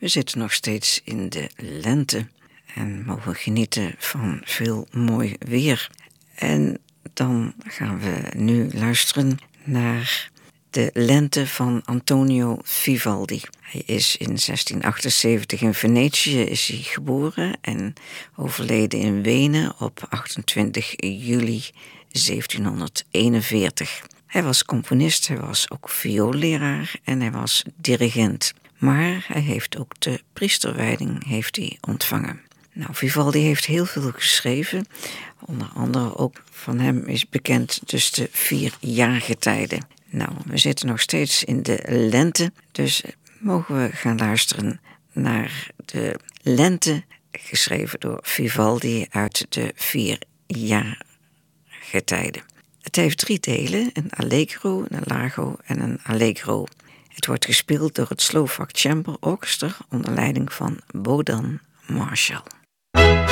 We zitten nog steeds in de lente en mogen genieten van veel mooi weer. En dan gaan we nu luisteren naar de lente van Antonio Vivaldi. Hij is in 1678 in Venetië is hij geboren en overleden in Wenen op 28 juli 1741. Hij was componist, hij was ook vioolleraar en hij was dirigent. Maar hij heeft ook de priesterwijding ontvangen. Nou, Vivaldi heeft heel veel geschreven. Onder andere ook van hem is bekend dus de 4 jaargetijden. Nou, we zitten nog steeds in de lente, dus mogen we gaan luisteren naar de lente, geschreven door Vivaldi uit de 4 jaargetijden. Het heeft 3 delen, een allegro, een largo en een allegro. Het wordt gespeeld door het Slovak Chamber Orchestra onder leiding van Bohdan Marshall.